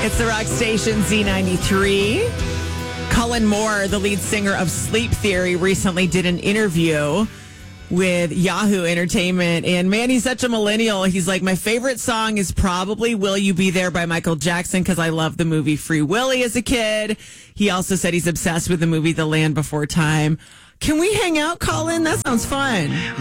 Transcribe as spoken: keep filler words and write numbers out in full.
It's the rock station Z ninety-three. Cullen Moore, the lead singer of Sleep Theory, recently did an interview with Yahoo Entertainment. And man, he's such a millennial. He's like, my favorite song is probably Will You Be There by Michael Jackson because I love the movie Free Willy as a kid. He also said he's obsessed with the movie The Land Before Time. Can we hang out, Colin? That sounds fun.